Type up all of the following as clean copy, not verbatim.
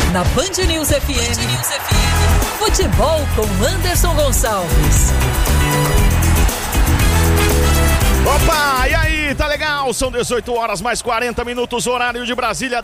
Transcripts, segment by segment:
Na Band News FM, futebol com Anderson Gonçalves. Opa, e aí, tá legal? São 18 horas mais 40 minutos, horário de Brasília,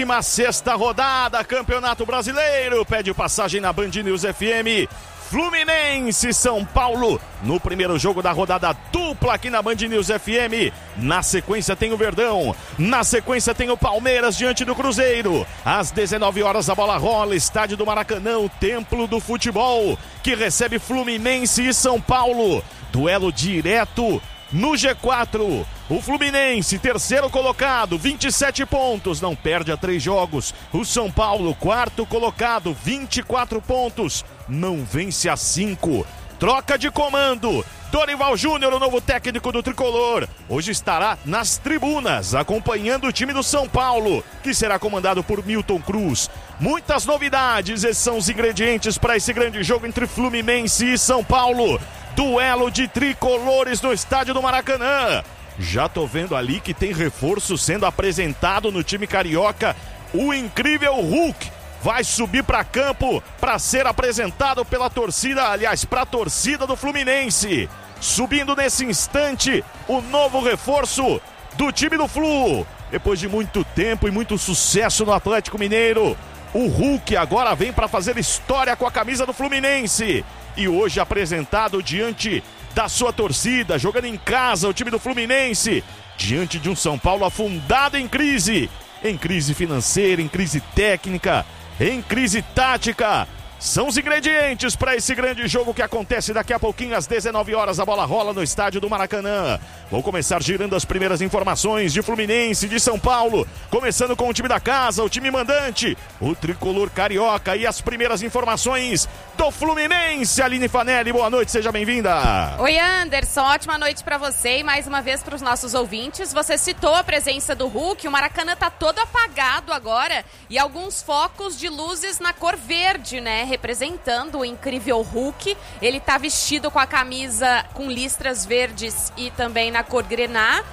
16ª rodada, Campeonato Brasileiro. Pede passagem na Band News FM. Fluminense, São Paulo, no primeiro jogo da rodada dupla aqui na Band News FM. Na sequência tem o Verdão, na sequência tem o Palmeiras diante do Cruzeiro. Às 19 horas a bola rola, estádio do Maracanã, o templo do futebol, que recebe Fluminense e São Paulo. Duelo direto no G4, o Fluminense, terceiro colocado, 27 pontos, não perde a 3 jogos. O São Paulo, quarto colocado, 24 pontos, não vence a 5. Troca de comando, Dorival Júnior, o novo técnico do Tricolor, hoje estará nas tribunas, acompanhando o time do São Paulo, que será comandado por Milton Cruz. Muitas novidades, esses são os ingredientes para esse grande jogo entre Fluminense e São Paulo. Duelo de tricolores no estádio do Maracanã. Já tô vendo ali que tem reforço sendo apresentado no time carioca. O incrível Hulk vai subir para campo para ser apresentado pela torcida, aliás, para a torcida do Fluminense. Subindo nesse instante o novo reforço do time do Flu. Depois de muito tempo e muito sucesso no Atlético Mineiro, o Hulk agora vem para fazer história com a camisa do Fluminense. E hoje apresentado diante da sua torcida, jogando em casa o time do Fluminense, diante de um São Paulo afundado em crise financeira, em crise técnica, em crise tática. São os ingredientes para esse grande jogo que acontece daqui a pouquinho às 19 horas. A bola rola no estádio do Maracanã. Vou começar girando as primeiras informações de Fluminense, de São Paulo. Começando com o time da casa, o time mandante, o tricolor carioca. E as primeiras informações do Fluminense. Aline Fanelli, boa noite, seja bem-vinda. Oi, Anderson, ótima noite para você e mais uma vez para os nossos ouvintes. Você citou a presença do Hulk, o Maracanã tá todo apagado agora e alguns focos de luzes na cor verde, né? Representando o incrível Hulk. Ele tá vestido com a camisa com listras verdes e também na cor grená.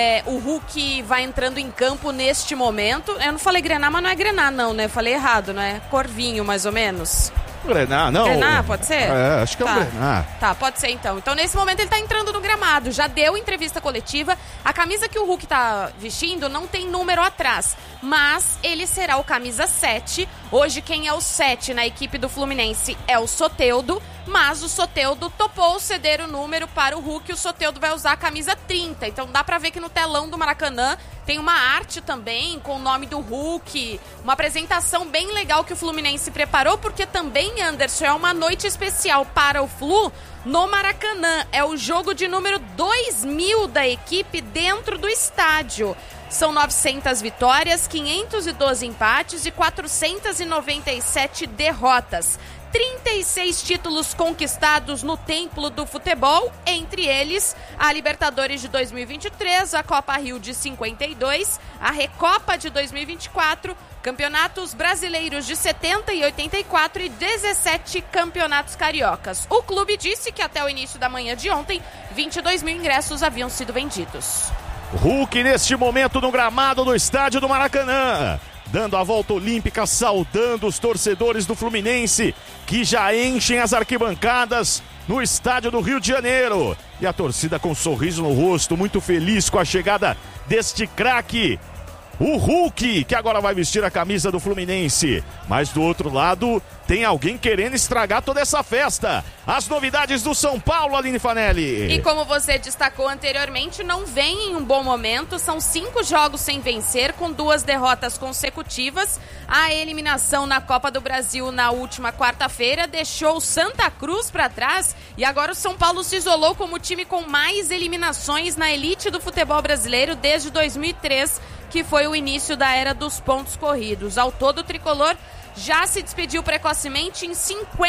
O Hulk vai entrando em campo neste momento. Eu não falei grená, mas não é grená não, né? Falei errado, né? Cor vinho, mais ou menos. Grená, não. Grená, pode ser? Acho que é um Grená. Tá, pode ser então. Então, nesse momento, ele tá entrando no gramado. Já deu entrevista coletiva. A camisa que o Hulk tá vestindo não tem número atrás, mas ele será o camisa 7. Hoje, quem é o 7 na equipe do Fluminense é o Soteldo, mas o Soteldo topou ceder o número para o Hulk. O Soteldo vai usar a camisa 30. Então, dá pra ver que no telão do Maracanã tem uma arte também com o nome do Hulk. Uma apresentação bem legal que o Fluminense preparou, porque também, Anderson, é uma noite especial para o Flu no Maracanã. É o jogo de número 2000 da equipe dentro do estádio. São 900 vitórias, 512 empates e 497 derrotas. 36 títulos conquistados no templo do futebol, entre eles a Libertadores de 2023, a Copa Rio de 52, a Recopa de 2024, campeonatos brasileiros de 70 e 84 e 17 campeonatos cariocas. O clube disse que até o início da manhã de ontem, 22 mil ingressos haviam sido vendidos. Hulk neste momento no gramado do estádio do Maracanã, dando a volta olímpica, saudando os torcedores do Fluminense, que já enchem as arquibancadas no estádio do Rio de Janeiro. E a torcida com um sorriso no rosto, muito feliz com a chegada deste craque, o Hulk, que agora vai vestir a camisa do Fluminense. Mas do outro lado, tem alguém querendo estragar toda essa festa. As novidades do São Paulo, Aline Fanelli. E como você destacou anteriormente, não vem em um bom momento. São 5 jogos sem vencer, com 2 derrotas consecutivas. A eliminação na Copa do Brasil na última quarta-feira deixou o Santa Cruz para trás. E agora o São Paulo se isolou como o time com mais eliminações na elite do futebol brasileiro desde 2003, que foi o início da era dos pontos corridos. Ao todo, o tricolor já se despediu precocemente em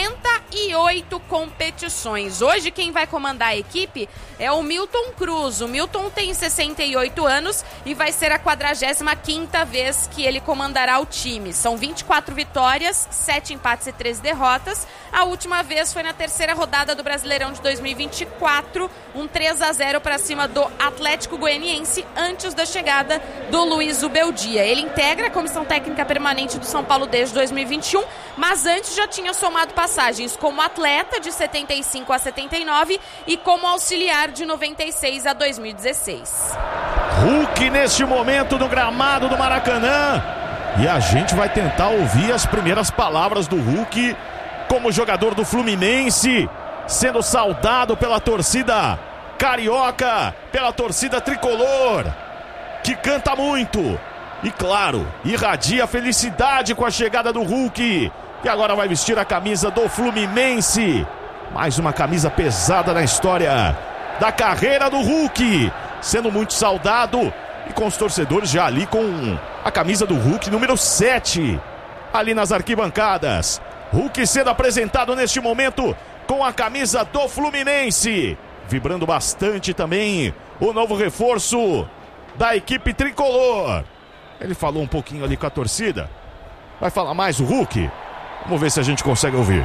58 competições. Hoje quem vai comandar a equipe é o Milton Cruz. O Milton tem 68 anos e vai ser a 45ª vez que ele comandará o time. São 24 vitórias, 7 empates e 3 derrotas. A última vez foi na terceira rodada do Brasileirão de 2024, um 3-0 para cima do Atlético Goianiense, antes da chegada do Luiz Ubeldia. Ele integra a comissão técnica permanente do São Paulo desde 2018 2021, mas antes já tinha somado passagens como atleta de 75 a 79 e como auxiliar de 96 a 2016. Hulk neste momento no gramado do Maracanã. E a gente vai tentar ouvir as primeiras palavras do Hulk como jogador do Fluminense, sendo saudado pela torcida carioca, pela torcida tricolor, que canta muito. E claro, irradia felicidade com a chegada do Hulk, que agora vai vestir a camisa do Fluminense. Mais uma camisa pesada na história da carreira do Hulk, sendo muito saudado e com os torcedores já ali com a camisa do Hulk número 7 ali nas arquibancadas. Hulk sendo apresentado neste momento com a camisa do Fluminense, vibrando bastante também o novo reforço da equipe tricolor. Ele falou um pouquinho ali com a torcida. Vai falar mais o Hulk? Vamos ver se a gente consegue ouvir.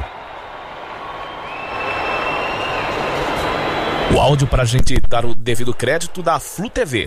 O áudio para a gente dar o devido crédito da Flu TV.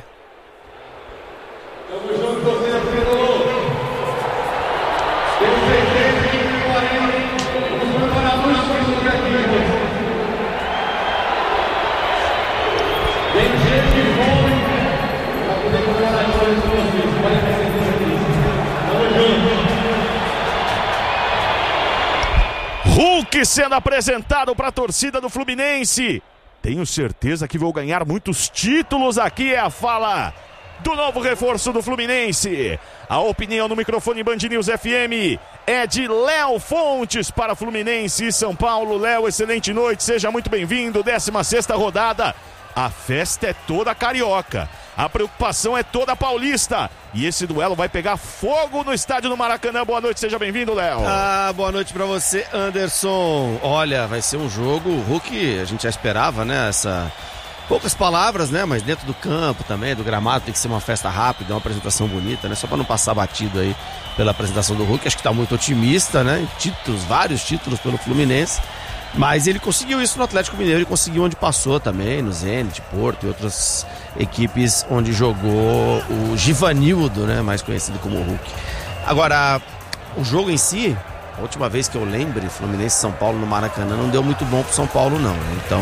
Hulk sendo apresentado para a torcida do Fluminense. Tenho certeza que vou ganhar muitos títulos aqui, é a fala do novo reforço do Fluminense. A opinião no microfone Band News FM é de Léo Fontes para Fluminense e São Paulo. Léo, excelente noite, seja muito bem-vindo. 16ª rodada. A festa é toda carioca, a preocupação é toda paulista. E esse duelo vai pegar fogo no estádio do Maracanã. Boa noite, seja bem-vindo, Léo. Boa noite pra você, Anderson. Olha, vai ser um jogo, o Hulk, a gente já esperava, né, poucas palavras, né, mas dentro do campo também, do gramado, tem que ser uma festa rápida, uma apresentação bonita, né, só pra não passar batido aí pela apresentação do Hulk. Acho que tá muito otimista, né, títulos, vários títulos pelo Fluminense. Mas ele conseguiu isso no Atlético Mineiro e conseguiu onde passou também, no Zenit, Porto e outras equipes onde jogou o Givanildo, né, mais conhecido como Hulk. Agora, o jogo em si, a última vez que eu lembre, Fluminense e São Paulo no Maracanã, não deu muito bom pro São Paulo não. Então,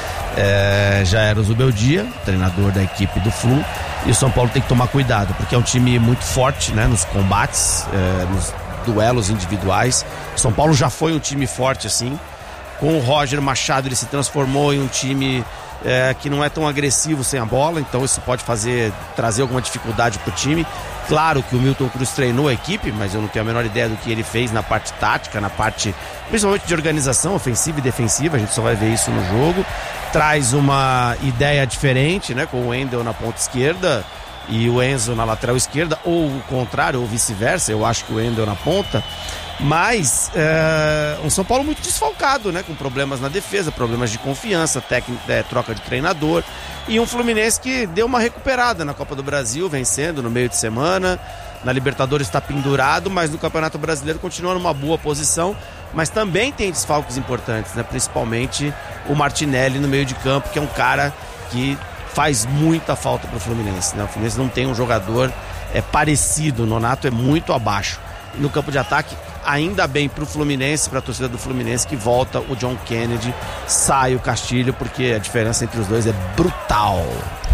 já era o Zubeldia, treinador da equipe do Flu, e o São Paulo tem que tomar cuidado, porque é um time muito forte, né, nos combates, nos duelos individuais. O São Paulo já foi um time forte assim. Com o Roger Machado ele se transformou em um time que não é tão agressivo sem a bola, então isso pode trazer alguma dificuldade pro time. Claro que o Milton Cruz treinou a equipe, mas eu não tenho a menor ideia do que ele fez na parte tática, na parte principalmente de organização ofensiva e defensiva. A gente só vai ver isso no jogo. Traz uma ideia diferente, né, com o Wendel na ponta esquerda e o Enzo na lateral esquerda, ou o contrário, ou vice-versa. Eu acho que o Wendel na ponta. Mas um São Paulo muito desfalcado, né? Com problemas na defesa, problemas de confiança, troca de treinador. E um Fluminense que deu uma recuperada na Copa do Brasil, vencendo no meio de semana. Na Libertadores está pendurado, mas no Campeonato Brasileiro continua numa boa posição. Mas também tem desfalques importantes, né? Principalmente o Martinelli no meio de campo, que é um cara que faz muita falta para o Fluminense, né? O Fluminense não tem um jogador parecido, o Nonato é muito abaixo. E no campo de ataque, ainda bem pro Fluminense, pra torcida do Fluminense, que volta o John Kennedy, sai o Castilho, porque a diferença entre os dois é brutal.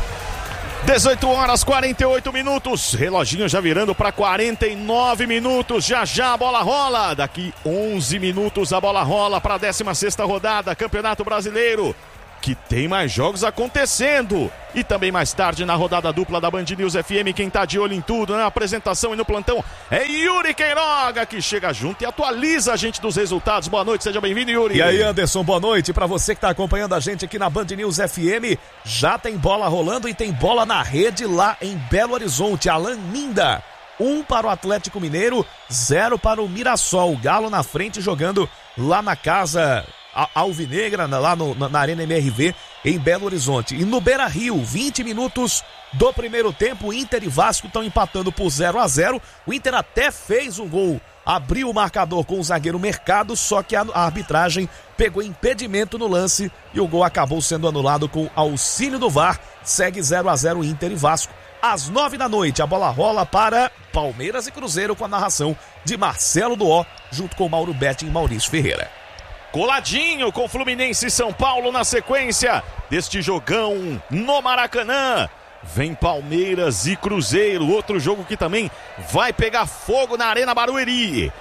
18h48, reloginho já virando para 49 minutos, já a bola rola, daqui 11 minutos a bola rola para a 16ª rodada, Campeonato Brasileiro, que tem mais jogos acontecendo. E também mais tarde na rodada dupla da Band News FM, quem tá de olho em tudo, na apresentação e no plantão, é Yuri Queiroga, que chega junto e atualiza a gente dos resultados. Boa noite, seja bem-vindo, Yuri. E aí, Anderson, boa noite pra você que tá acompanhando a gente aqui na Band News FM. Já tem bola rolando e tem bola na rede lá em Belo Horizonte. Alan Minda, 1 para o Atlético Mineiro, 0 para o Mirassol. O Galo na frente jogando lá na casa alvinegra, lá na Arena MRV em Belo Horizonte. E no Beira-Rio, 20 minutos do primeiro tempo, Inter e Vasco estão empatando por 0-0. O Inter até fez um gol, abriu o marcador com o zagueiro Mercado, só que a arbitragem pegou impedimento no lance e o gol acabou sendo anulado com auxílio do VAR. Segue 0-0 Inter e Vasco. às 9 da noite. A bola rola para Palmeiras e Cruzeiro com a narração de Marcelo Duó, junto com Mauro Betti e Maurício Ferreira. Coladinho com Fluminense e São Paulo na sequência deste jogão no Maracanã. Vem Palmeiras e Cruzeiro, outro jogo que também vai pegar fogo na Arena Barueri.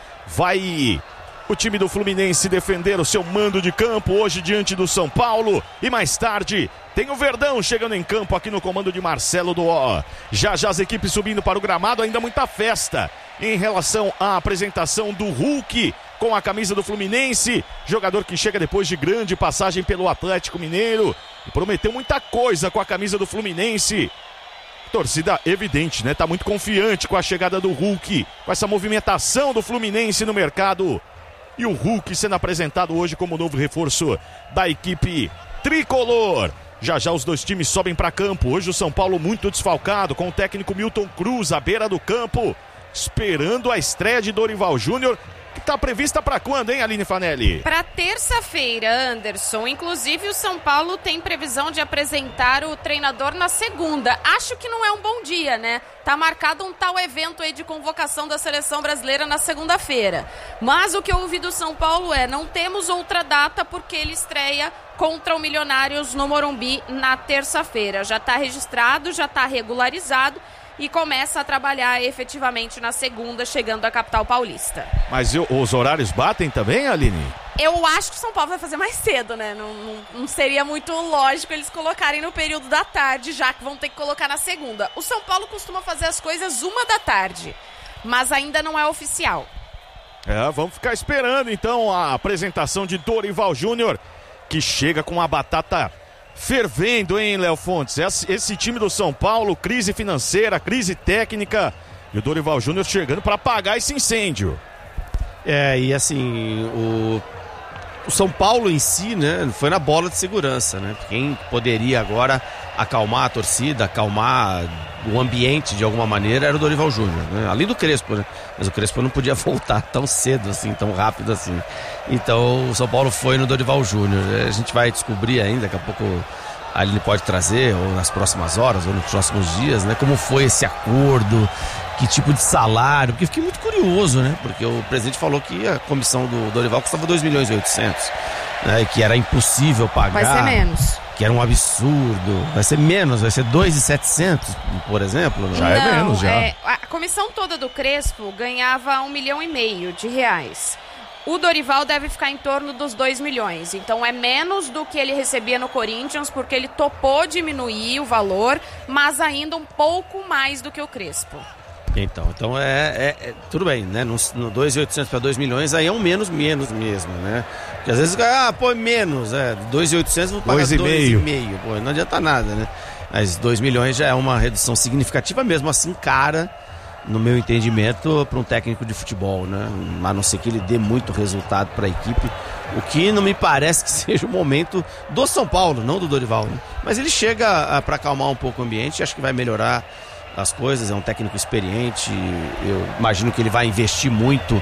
Vai o time do Fluminense defender o seu mando de campo hoje diante do São Paulo. E mais tarde tem o Verdão chegando em campo aqui no comando de Marcelo Duó. Já as equipes subindo para o gramado, ainda muita festa em relação à apresentação do Hulk com a camisa do Fluminense, jogador que chega depois de grande passagem pelo Atlético Mineiro e prometeu muita coisa com a camisa do Fluminense. Torcida evidente, né? Tá muito confiante com a chegada do Hulk, com essa movimentação do Fluminense no mercado. E o Hulk sendo apresentado hoje como novo reforço da equipe tricolor. Já os dois times sobem para campo. Hoje o São Paulo muito desfalcado, com o técnico Milton Cruz à beira do campo, esperando a estreia de Dorival Júnior, que está prevista para quando, hein, Aline Fanelli? Para terça-feira, Anderson. Inclusive o São Paulo tem previsão de apresentar o treinador na segunda. Acho que não é um bom dia, né? Tá marcado um tal evento aí de convocação da seleção brasileira na segunda-feira. Mas o que eu ouvi do São Paulo não temos outra data porque ele estreia contra o Milionários no Morumbi na terça-feira. Já está registrado, já está regularizado e começa a trabalhar efetivamente na segunda, chegando à capital paulista. Mas os horários batem também, Aline? Eu acho que o São Paulo vai fazer mais cedo, né? Não seria muito lógico eles colocarem no período da tarde, já que vão ter que colocar na segunda. O São Paulo costuma fazer as coisas 13h, mas ainda não é oficial. Vamos ficar esperando então a apresentação de Dorival Júnior, que chega com a batata fervendo, hein, Léo Fontes? Esse time do São Paulo, crise financeira, crise técnica, e o Dorival Júnior chegando para apagar esse incêndio. E assim, o São Paulo em si, né, foi na bola de segurança, né? Quem poderia agora acalmar a torcida, acalmar o ambiente de alguma maneira era o Dorival Júnior, né? Além do Crespo, né? Mas o Crespo não podia voltar tão cedo assim, tão rápido assim. Então o São Paulo foi no Dorival Júnior. A gente vai descobrir ainda, daqui a pouco a Aline pode trazer, ou nas próximas horas, ou nos próximos dias, né? Como foi esse acordo, que tipo de salário, porque fiquei muito curioso, né? Porque o presidente falou que a comissão do Dorival custava 2.800.000, né? E que era impossível pagar. Vai ser menos. Que era um absurdo. Vai ser menos, vai ser 2.700.000, por exemplo. Já é menos, já. A comissão toda do Crespo ganhava R$1,5 milhão de reais. O Dorival deve ficar em torno dos 2 milhões. Então é menos do que ele recebia no Corinthians, porque ele topou diminuir o valor, mas ainda um pouco mais do que o Crespo. Então tudo bem, né? No 2.800 para 2 milhões, aí é um menos mesmo, né? Porque às vezes, menos, 2.800 vou pagar 2,5. Pô, não adianta nada, né? Mas 2 milhões já é uma redução significativa, mesmo assim, cara, no meu entendimento, para um técnico de futebol, né? A não ser que ele dê muito resultado para a equipe, o que não me parece que seja o momento do São Paulo, não do Dorival, né? Mas ele chega para acalmar um pouco o ambiente, acho que vai melhorar as coisas, é um técnico experiente, eu imagino que ele vai investir muito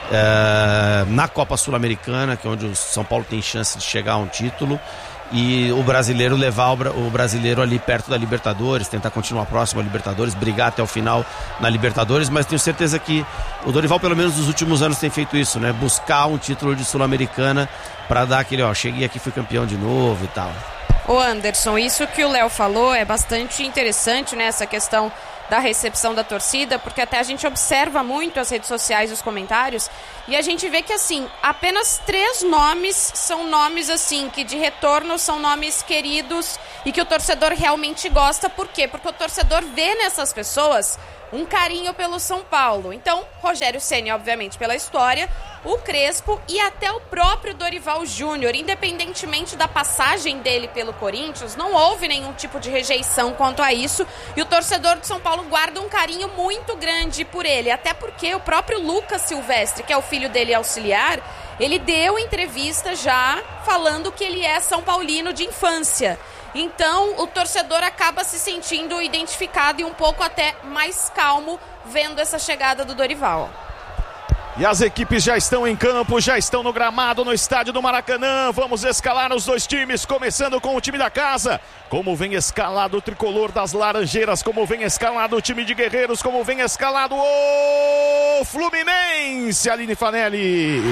na Copa Sul-Americana, que é onde o São Paulo tem chance de chegar a um título, e o brasileiro levar o brasileiro ali perto da Libertadores, tentar continuar próximo à Libertadores, brigar até o final na Libertadores, mas tenho certeza que o Dorival, pelo menos nos últimos anos, tem feito isso, né? Buscar um título de Sul-Americana para dar aquele, cheguei aqui, fui campeão de novo e tal. Ô Anderson, isso que o Léo falou é bastante interessante, né? Essa questão da recepção da torcida, porque até a gente observa muito as redes sociais e os comentários, e a gente vê que, assim, apenas 3 nomes são nomes, assim, que de retorno são nomes queridos e que o torcedor realmente gosta. Por quê? Porque o torcedor vê nessas pessoas um carinho pelo São Paulo. Então, Rogério Ceni, obviamente, pela história, o Crespo e até o próprio Dorival Júnior, independentemente da passagem dele pelo Corinthians, não houve nenhum tipo de rejeição quanto a isso, e o torcedor de São Paulo guarda um carinho muito grande por ele, até porque o próprio Lucas Silvestre, que é o filho dele auxiliar, ele deu entrevista já falando que ele é São Paulino de infância. Então o torcedor acaba se sentindo identificado e um pouco até mais calmo vendo essa chegada do Dorival. E as equipes já estão em campo, já estão no gramado, no estádio do Maracanã. Vamos escalar os dois times, começando com o time da casa. Como vem escalado o tricolor das Laranjeiras, como vem escalado o time de Guerreiros, como vem escalado o Fluminense, Aline Fanelli.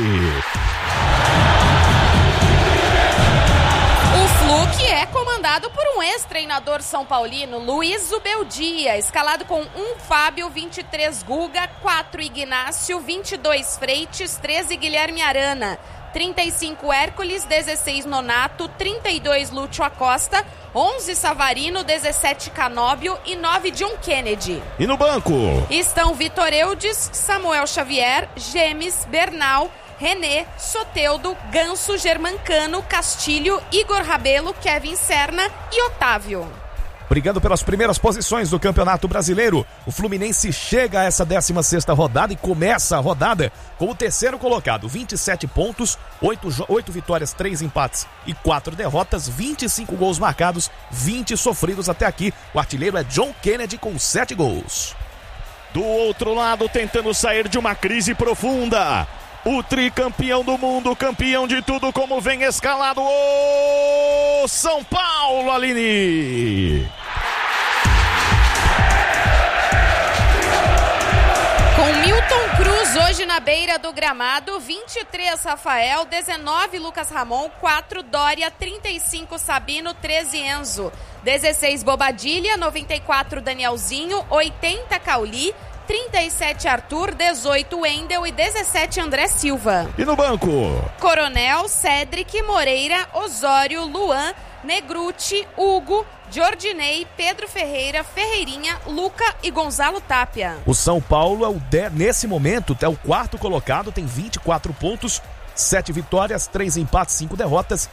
O Flu, que é comandado por um ex-treinador são paulino, Luiz Zubeldia, escalado com 1 Fábio, 23 Guga, 4 Ignácio, 22 Freites, 13 Guilherme Arana, 35 Hércules, 16 Nonato, 32 Lúcio Acosta, 11 Savarino, 17 Canóbio e 9 John Kennedy. E no banco? Estão Vitor Eudes, Samuel Xavier, Gemes, Bernal, René, Soteldo, Ganso, Germancano, Castilho, Igor Rabelo, Kevin Serna e Otávio. Brigando pelas primeiras posições do Campeonato Brasileiro, o Fluminense chega a essa 16ª rodada e começa a rodada com o terceiro colocado, 27 pontos, 8 vitórias, 3 empates e 4 derrotas, 25 gols marcados, 20 sofridos até aqui. O artilheiro é John Kennedy com 7 gols. Do outro lado, tentando sair de uma crise profunda, o tricampeão do mundo, campeão de tudo, como vem escalado o São Paulo, Aline. Com Milton Cruz hoje na beira do gramado, 23 Rafael, 19 Lucas Ramon, 4 Dória, 35 Sabino, 13 Enzo, 16 Bobadilha, 94 Danielzinho, 80 Cauli, 37 Arthur, 18 Wendel e 17 André Silva. E no banco? Coronel, Cedric, Moreira, Osório, Luan, Negruti, Hugo, Jordinei, Pedro Ferreira, Ferreirinha, Luca e Gonzalo Tapia. O São Paulo nesse momento é o quarto colocado, tem 24 pontos, 7 vitórias, 3 empates, 5 derrotas,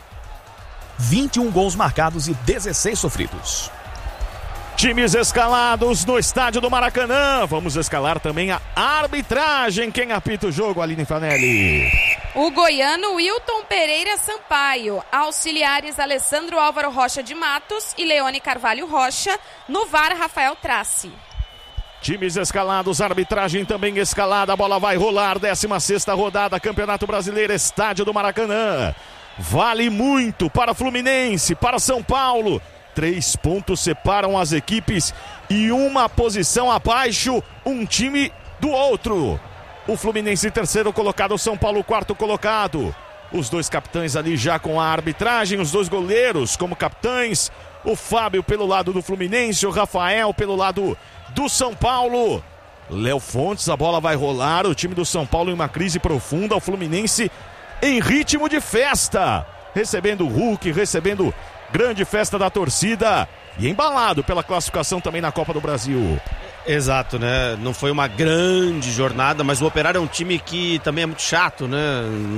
21 gols marcados e 16 sofridos. Times escalados no estádio do Maracanã. Vamos escalar também a arbitragem. Quem apita o jogo, Aline Fanelli? O goiano Wilton Pereira Sampaio. Auxiliares Alessandro Álvaro Rocha de Matos e Leone Carvalho Rocha. No VAR, Rafael Trace. Times escalados, arbitragem também escalada. A bola vai rolar. 16ª rodada, Campeonato Brasileiro, estádio do Maracanã. Vale muito para Fluminense, para São Paulo. 3 pontos separam as equipes e uma posição abaixo, um time do outro. O Fluminense terceiro colocado, o São Paulo quarto colocado. Os dois capitães ali já com a arbitragem, os dois goleiros como capitães. O Fábio pelo lado do Fluminense, o Rafael pelo lado do São Paulo. Léo Fontes, a bola vai rolar, o time do São Paulo em uma crise profunda, o Fluminense em ritmo de festa. Recebendo o Hulk, recebendo grande festa da torcida e embalado pela classificação também na Copa do Brasil. Exato, né? Não foi uma grande jornada, mas o Operário é um time que também é muito chato, né?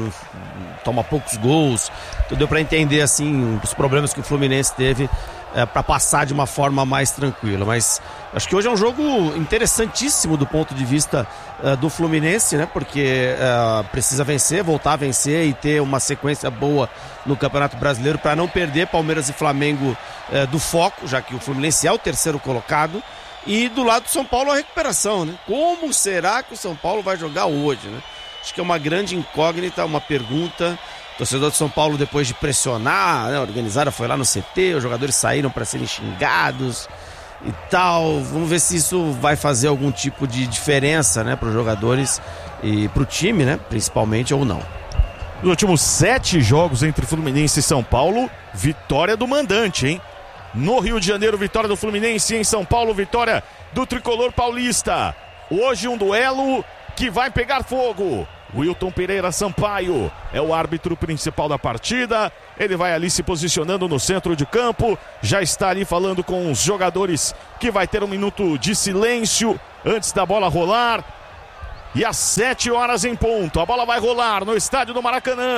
Toma poucos gols. Então deu pra entender, assim, os problemas que o Fluminense teve para passar de uma forma mais tranquila. Mas acho que hoje é um jogo interessantíssimo do ponto de vista do Fluminense, né? Porque precisa vencer, voltar a vencer e ter uma sequência boa no Campeonato Brasileiro para não perder Palmeiras e Flamengo do foco, já que o Fluminense é o terceiro colocado. E do lado do São Paulo a recuperação, né? Como será que o São Paulo vai jogar hoje, né? Acho que é uma grande incógnita, uma pergunta. O torcedor de São Paulo, depois de pressionar, né, a organizada foi lá no CT, os jogadores saíram para serem xingados e tal. Vamos ver se isso vai fazer algum tipo de diferença, né, para os jogadores e para o time, né, principalmente, ou não. Nos últimos 7 jogos entre Fluminense e São Paulo, vitória do mandante, hein? No Rio de Janeiro, vitória do Fluminense. Em São Paulo, vitória do tricolor paulista. Hoje um duelo que vai pegar fogo. Wilton Pereira Sampaio é o árbitro principal da partida. Ele vai ali se posicionando no centro de campo. Já está ali falando com os jogadores que vai ter um minuto de silêncio antes da bola rolar. E às 7 horas em ponto, a bola vai rolar no estádio do Maracanã.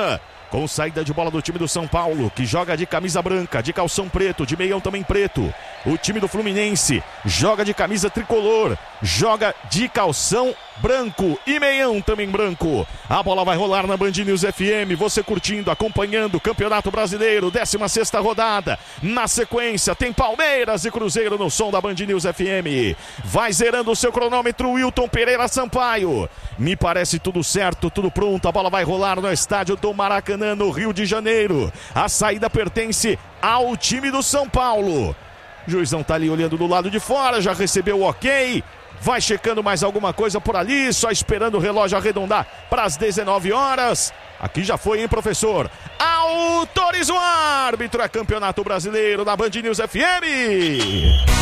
com saída de bola do time do São Paulo, que joga de camisa branca, de calção preto, de meião também preto. O time do Fluminense joga de camisa tricolor, joga de calção branco e meião também branco. A bola vai rolar na Band News FM, você curtindo, acompanhando o Campeonato Brasileiro, 16ª rodada. Na sequência tem Palmeiras e Cruzeiro no som da Band News FM. Vai zerando o seu cronômetro Wilton Pereira Sampaio. Me parece tudo certo, tudo pronto. A bola vai rolar no estádio do Maracanã, no Rio de Janeiro. A saída pertence ao time do São Paulo. O juizão tá ali olhando do lado de fora, já recebeu o ok. Vai checando mais alguma coisa por ali, só esperando o relógio arredondar para as 19 horas. Aqui já foi, hein, professor? Autoriza o árbitro, é Campeonato Brasileiro na Band News FM.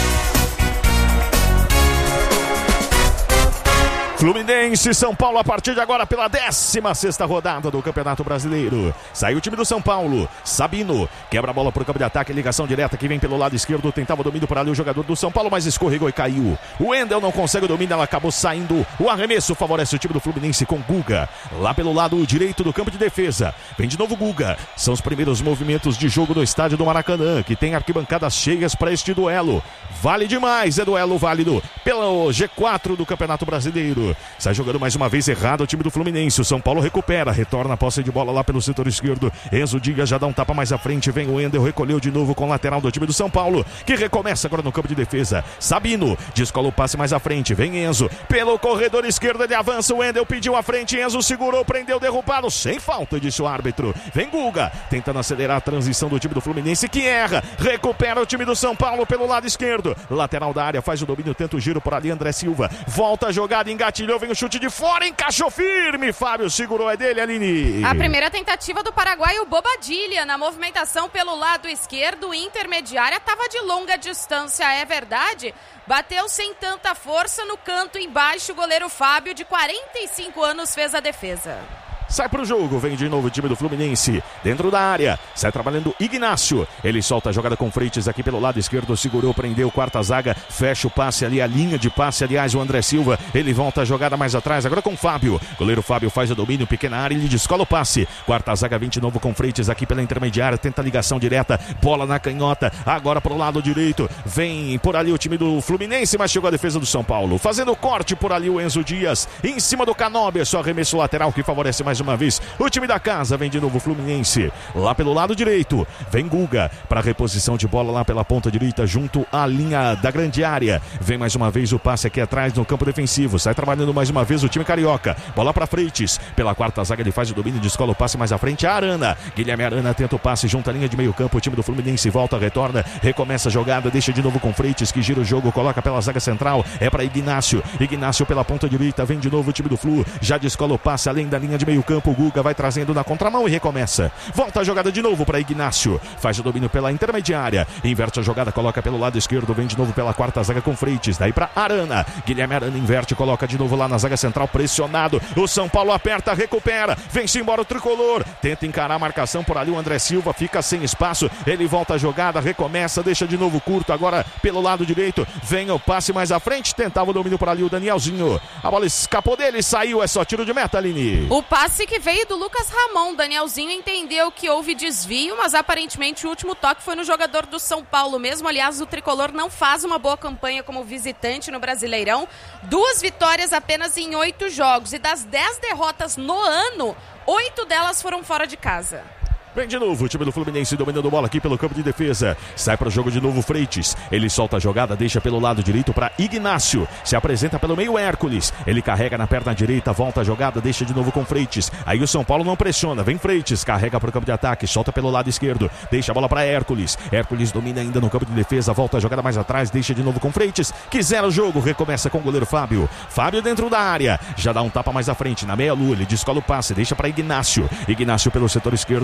Fluminense e São Paulo a partir de agora pela 16ª rodada do Campeonato Brasileiro. Saiu o time do São Paulo. Sabino quebra a bola para o campo de ataque. Ligação direta que vem pelo lado esquerdo. Tentava o domínio por ali o jogador do São Paulo, mas escorregou e caiu. O Wendel não consegue o domínio, ela acabou saindo. O arremesso favorece o time do Fluminense com Guga. Lá pelo lado direito do campo de defesa. Vem de novo Guga. São os primeiros movimentos de jogo no estádio do Maracanã, que tem arquibancadas cheias para este duelo. Vale demais, é duelo válido pelo G4 do Campeonato Brasileiro. Sai jogando mais uma vez errado o time do Fluminense. O São Paulo recupera, retorna a posse de bola lá pelo setor esquerdo. Enzo Dias já dá um tapa mais à frente. Vem o Wendel, recolheu de novo com o lateral do time do São Paulo, que recomeça agora no campo de defesa. Sabino descola o passe mais à frente. Vem Enzo pelo corredor esquerdo, ele avança. O Wendel pediu à frente, Enzo segurou, prendeu, derrubado, sem falta, disse o árbitro. Vem Guga, tentando acelerar a transição do time do Fluminense, que erra. Recupera o time do São Paulo pelo lado esquerdo. Lateral da área, faz o domínio, tenta o giro por ali. André Silva volta a jogada, engatilhou, vem o chute de fora, encaixou firme. Fábio segurou, é dele, Aline. A primeira tentativa do Paraguai, o Bobadilha, na movimentação pelo lado esquerdo, intermediária, estava de longa distância, é verdade. Bateu sem tanta força no canto embaixo, o goleiro Fábio, de 45 anos, fez a defesa. Sai pro jogo, vem de novo o time do Fluminense, dentro da área, sai trabalhando Ignácio, ele solta a jogada com Freitas aqui pelo lado esquerdo, segurou, prendeu, quarta zaga, fecha o passe ali, a linha de passe, aliás, o André Silva, ele volta a jogada mais atrás, agora com Fábio, goleiro Fábio faz o domínio, pequena área, ele descola o passe, quarta zaga, vem de novo com Freitas aqui pela intermediária, tenta ligação direta, bola na canhota, agora pro lado direito, vem por ali o time do Fluminense, mas chegou a defesa do São Paulo, fazendo corte por ali o Enzo Dias, em cima do Canóbia, só arremesso lateral que favorece mais uma vez o time da casa. Vem de novo o Fluminense lá pelo lado direito, vem Guga para reposição de bola lá pela ponta direita junto à linha da grande área, vem mais uma vez o passe aqui atrás no campo defensivo, sai trabalhando mais uma vez o time carioca, bola para Freitas, pela quarta zaga ele faz o domínio, descola o passe mais à frente, a Arana, Guilherme Arana tenta o passe junto à linha de meio campo, o time do Fluminense volta, retorna, recomeça a jogada, deixa de novo com Freitas que gira o jogo, coloca pela zaga central, é para Ignácio pela ponta direita, vem de novo o time do Flu, já descola o passe além da linha de meio campo, Guga vai trazendo na contramão e recomeça. Volta a jogada de novo para Ignácio. Faz o domínio pela intermediária. Inverte a jogada, coloca pelo lado esquerdo. Vem de novo pela quarta zaga com Freitas. Daí para Arana. Guilherme Arana inverte, coloca de novo lá na zaga central. Pressionado. O São Paulo aperta, recupera. Vem-se embora o tricolor. Tenta encarar a marcação por ali. O André Silva fica sem espaço. Ele volta a jogada, recomeça, deixa de novo curto. Agora pelo lado direito. Vem o passe mais à frente. Tentava o domínio por ali o Danielzinho. A bola escapou dele, saiu. É só tiro de meta, Aline. O passe que veio do Lucas Ramon, Danielzinho entendeu que houve desvio, mas aparentemente o último toque foi no jogador do São Paulo mesmo. Aliás, o tricolor não faz uma boa campanha como visitante no Brasileirão. 2 vitórias apenas em 8 jogos e das 10 derrotas no ano, 8 delas foram fora de casa. Vem de novo o time do Fluminense dominando bola aqui pelo campo de defesa. Sai para o jogo de novo Freitas. Ele solta a jogada, deixa pelo lado direito para Ignácio. Se apresenta pelo meio Hércules. Ele carrega na perna direita, volta a jogada, deixa de novo com Freitas. Aí o São Paulo não pressiona. Vem Freitas, carrega para o campo de ataque, solta pelo lado esquerdo. Deixa a bola para Hércules. Hércules domina ainda no campo de defesa, volta a jogada mais atrás, deixa de novo com Freitas. Que zera o jogo, recomeça com o goleiro Fábio. Fábio dentro da área. Já dá um tapa mais à frente, na meia lua. Ele descola o passe, deixa para Ignácio. Ignácio pelo setor esquerdo, vem de novo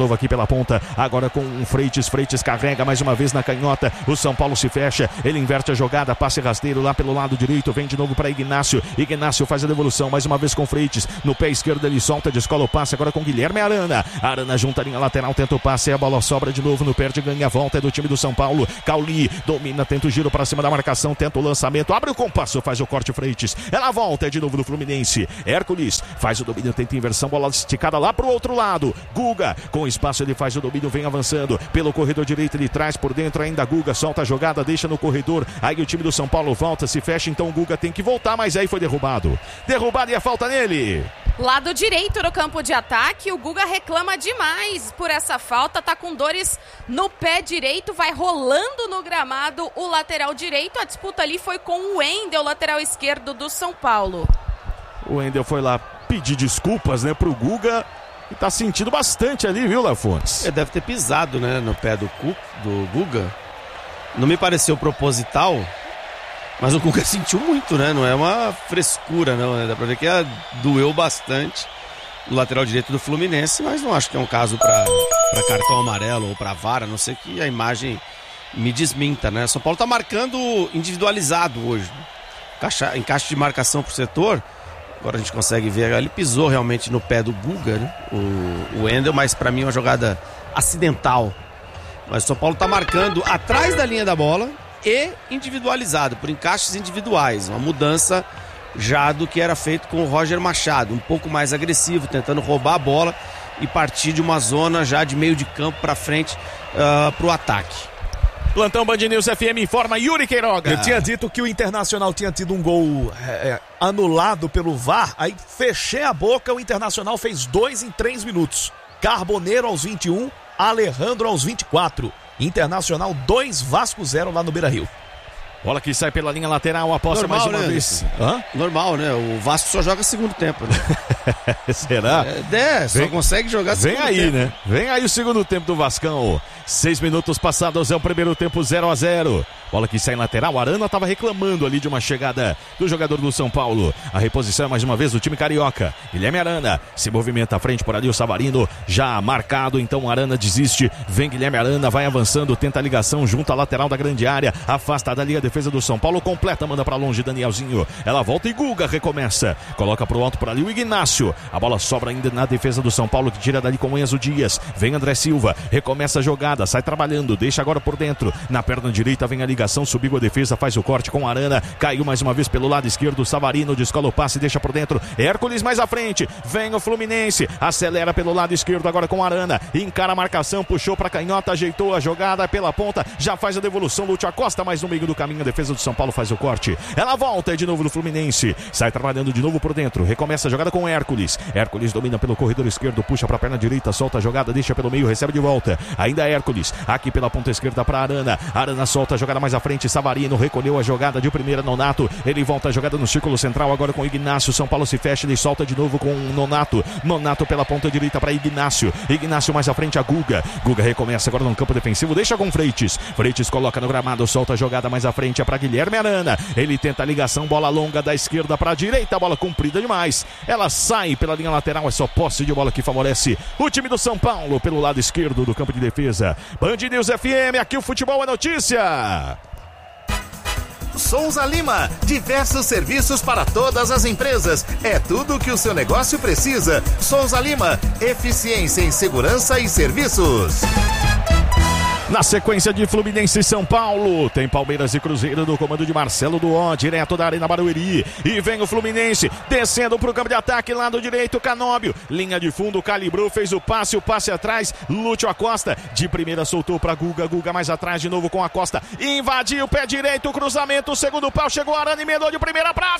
novo aqui pela ponta, agora com o Freitas carrega mais uma vez na canhota, o São Paulo se fecha, ele inverte a jogada, passe rasteiro lá pelo lado direito, vem de novo para Ignácio faz a devolução, mais uma vez com Freitas, no pé esquerdo ele solta, descola o passe, agora com Guilherme Arana junta a linha lateral, tenta o passe, a bola sobra de novo no perde, ganha a volta, é do time do São Paulo, Cauli domina, tenta o giro para cima da marcação, tenta o lançamento, abre o compasso, faz o corte Freitas, ela volta, é de novo do Fluminense, Hércules faz o domínio, tenta inversão, bola esticada lá pro outro lado, Guga com espaço, ele faz o domínio, vem avançando pelo corredor direito, ele traz por dentro ainda Guga, solta a jogada, deixa no corredor, aí o time do São Paulo volta, se fecha, então o Guga tem que voltar, mas aí foi derrubado e a falta nele. Lado direito no campo de ataque, o Guga reclama demais por essa falta, tá com dores no pé direito, vai rolando no gramado o lateral direito, a disputa ali foi com o Wendel, lateral esquerdo do São Paulo. O Wendel foi lá pedir desculpas, né, pro Guga, e tá sentindo bastante ali, viu, Lafontes? Ele deve ter pisado, né, no pé do Guga, não me pareceu proposital, mas o Guga sentiu muito, né? Não é uma frescura, não, né? Dá pra ver que doeu bastante no lateral direito do Fluminense, mas não acho que é um caso pra cartão amarelo ou pra vara, a não ser que a imagem me desminta, né? São Paulo tá marcando individualizado hoje. Encaixe de marcação pro setor, agora a gente consegue ver, ele pisou realmente no pé do Guga, né? O Wendel, mas pra mim é uma jogada acidental. Mas o São Paulo tá marcando atrás da linha da bola e individualizado, por encaixes individuais, uma mudança já do que era feito com o Roger Machado, um pouco mais agressivo, tentando roubar a bola e partir de uma zona já de meio de campo para frente pro ataque. Plantão Band News FM informa Yuri Queiroga. Eu tinha dito que o Internacional tinha tido um gol anulado pelo VAR, aí fechei a boca, o Internacional fez 2 em 3 minutos. Carboneiro aos 21, Alejandro aos 24. Internacional 2, Vasco 0 lá no Beira-Rio. Bola que sai pela linha lateral, aposta mais uma vez. Normal, né? O Vasco só joga segundo tempo, né? Será? Só consegue jogar segundo tempo. Vem aí, né? Vem aí o segundo tempo do Vascão. 6 minutos passados, é o primeiro tempo 0-0. Bola que sai lateral, o Arana estava reclamando ali de uma chegada do jogador do São Paulo. A reposição mais uma vez do time carioca. Guilherme Arana se movimenta à frente por ali, o Savarino já marcado, então o Arana desiste. Vem Guilherme Arana, vai avançando, tenta a ligação junto à lateral da grande área, afasta dali a defesa do São Paulo, completa, manda para longe Danielzinho. Ela volta e Guga recomeça. Coloca pro alto por ali o Ignácio. A bola sobra ainda na defesa do São Paulo, que tira dali com o Enzo Dias. Vem André Silva, recomeça a jogada, sai trabalhando, deixa agora por dentro. Na perna direita vem a ligação, subiu a defesa, faz o corte com Arana, caiu mais uma vez pelo lado esquerdo, Savarino descola o passe, deixa por dentro, Hércules mais à frente, vem o Fluminense, acelera pelo lado esquerdo agora com Arana, encara a marcação, puxou pra canhota, ajeitou a jogada pela ponta, já faz a devolução, Lúcio Acosta, mais no meio do caminho, a defesa do São Paulo faz o corte, ela volta, é de novo do Fluminense, sai trabalhando de novo por dentro, recomeça a jogada com Hércules domina pelo corredor esquerdo, puxa pra perna direita, solta a jogada, deixa pelo meio, recebe de volta, ainda Hércules, aqui pela ponta esquerda pra Arana solta a jogada mais à frente, Savarino recolheu a jogada de primeira, Nonato, ele volta a jogada no círculo central, agora com Ignácio, São Paulo se fecha, ele solta de novo com Nonato pela ponta direita para Ignácio mais à frente a Guga recomeça agora no campo defensivo, deixa com Freitas coloca no gramado, solta a jogada mais à frente, é para Guilherme Arana, ele tenta a ligação, bola longa da esquerda para a direita, bola comprida demais, ela sai pela linha lateral, é só posse de bola que favorece o time do São Paulo pelo lado esquerdo do campo de defesa. Band News FM, aqui o futebol é notícia. Souza Lima, diversos serviços para todas as empresas. É tudo o que o seu negócio precisa. Souza Lima, eficiência em segurança e serviços. Na sequência de Fluminense e São Paulo, tem Palmeiras e Cruzeiro no comando de Marcelo Duó, direto da Arena Barueri. E vem o Fluminense, descendo pro campo de ataque, lado direito, Canóbio. Linha de fundo, calibrou, fez o passe atrás, Lúcio Acosta. De primeira soltou pra Guga mais atrás de novo com Acosta. Invadiu, pé direito, cruzamento, segundo pau, chegou Arana, emendou de primeira pra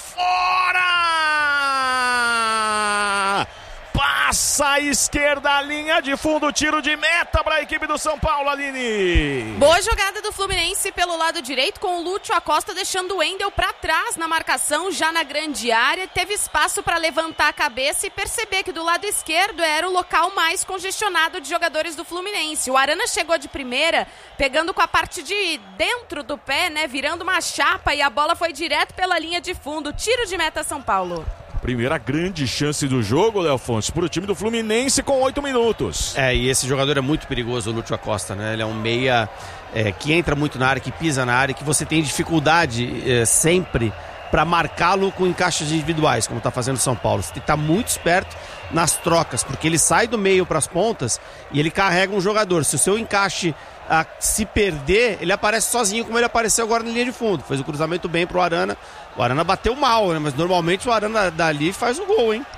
fora! Passa a esquerda, a linha de fundo, tiro de meta para a equipe do São Paulo, Aline. Boa jogada do Fluminense pelo lado direito, com o Lúcio Acosta deixando o Wendel para trás na marcação, já na grande área. Teve espaço para levantar a cabeça e perceber que do lado esquerdo era o local mais congestionado de jogadores do Fluminense. O Arana chegou de primeira, pegando com a parte de dentro do pé, né, virando uma chapa, e a bola foi direto pela linha de fundo. Tiro de meta São Paulo. Primeira grande chance do jogo, Léo Fontes, para o time do Fluminense com 8 minutos. E esse jogador é muito perigoso, o Lúcio Acosta, né? Ele é um meia que entra muito na área, que pisa na área, que você tem dificuldade sempre para marcá-lo com encaixes individuais, como está fazendo o São Paulo. Você tem que estar muito esperto nas trocas, porque ele sai do meio para as pontas e ele carrega um jogador. Se o seu encaixe se perder, ele aparece sozinho, como ele apareceu agora na linha de fundo. Fez o cruzamento bem pro Arana. O Arana bateu mal, né? Mas normalmente o Arana dali faz o gol, hein?